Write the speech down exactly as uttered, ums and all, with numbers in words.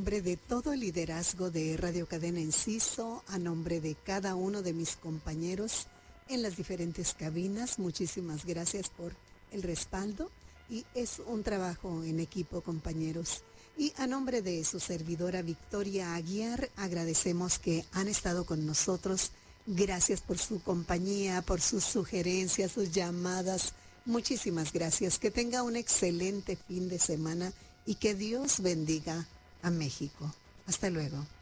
nombre de todo el liderazgo de Radio Cadena Enciso, a nombre de cada uno de mis compañeros en las diferentes cabinas, muchísimas gracias por el respaldo y es un trabajo en equipo, compañeros. Y a nombre de su servidora Victoria Aguiar, agradecemos que han estado con nosotros. Gracias por su compañía, por sus sugerencias, sus llamadas. Muchísimas gracias. Que tenga un excelente fin de semana y que Dios bendiga a México. Hasta luego.